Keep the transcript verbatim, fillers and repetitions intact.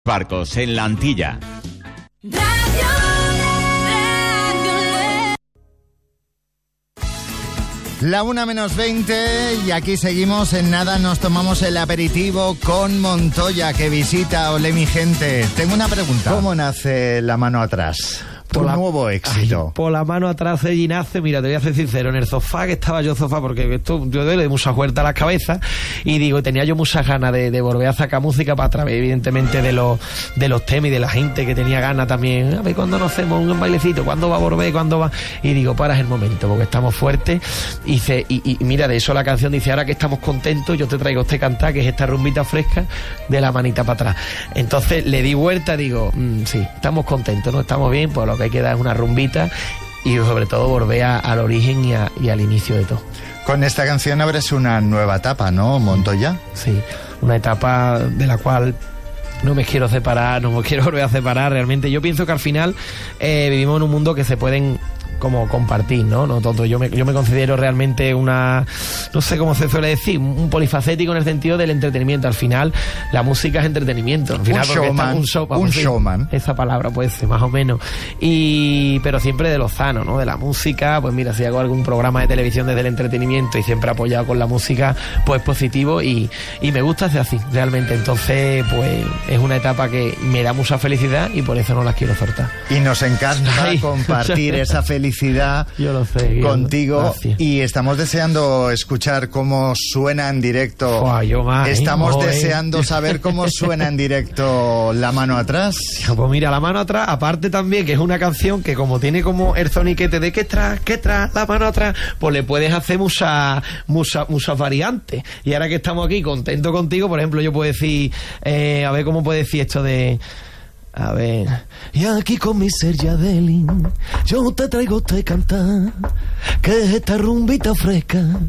Barcos en la Antilla. La una menos veinte y aquí seguimos. En nada nos tomamos el aperitivo con Montoya, que visita Olé mi gente. Tengo una pregunta. ¿Cómo nace La mano atrás? Tu la, nuevo éxito. Ay, por la mano atrás ella nace, mira, te voy a ser sincero, en el sofá que estaba yo sofá, porque esto yo le doy mucha vuelta a la cabeza y digo, tenía yo muchas ganas de, de volver a sacar música para través, evidentemente, de los de los temas y de la gente que tenía ganas también. A ver, ¿cuándo nos hacemos un bailecito? ¿Cuándo va a volver? ¿Cuándo va? Y digo, para, es el momento, porque estamos fuertes. Y, se, y, y mira, de eso la canción dice, ahora que estamos contentos, yo te traigo este cantar, que es esta rumbita fresca de la manita para atrás. Entonces le di vuelta, digo, mmm, sí, estamos contentos, ¿no? Estamos bien, pues lo que hay que dar es una rumbita y sobre todo volver a, al origen y, a, y al inicio de todo. Con esta canción abres una nueva etapa, ¿no, Montoya? Sí, una etapa de la cual no me quiero separar, no me quiero volver a separar realmente. Yo pienso que al final eh, vivimos en un mundo que se pueden como compartir, ¿no? No todo. Yo me, yo me considero realmente una, no sé cómo se suele decir, un polifacético en el sentido del entretenimiento. Al final, la música es entretenimiento. Al final, un showman, un, show, un decir, showman. Esa palabra puede ser, más o menos. Y, pero siempre de lo sano, ¿no? De la música, pues mira, si hago algún programa de televisión desde el entretenimiento y siempre apoyado con la música, pues positivo y, y me gusta ser así, realmente. Entonces, pues es una etapa que me da mucha felicidad y por eso no las quiero soltar. Y nos encanta Ay. compartir esa felicidad Yo lo sé, contigo. Gracias. Y estamos deseando escuchar cómo suena en directo. Fua, yo más, estamos ¿eh? deseando saber cómo suena en directo La mano atrás. Pues mira, La mano atrás, aparte también que es una canción que como tiene como el soniquete de que tras, que tras, la mano atrás, pues le puedes hacer muchas muchas muchas variantes. Y ahora que estamos aquí contento contigo, por ejemplo, yo puedo decir, eh, a ver cómo puedo decir esto de... A ver, y aquí con mi Sergiadelin, yo te traigo este cantar, que es esta rumbita fresca